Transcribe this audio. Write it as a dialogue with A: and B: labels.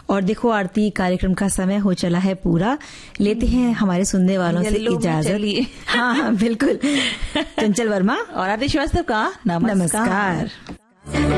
A: और देखो आरती, कार्यक्रम का समय हो चला है पूरा, लेते हैं हमारे सुनने वालों से इजाजत। हाँ बिल्कुल। चंचल वर्मा
B: और आरती श्रीवास्तव का नमस्कार।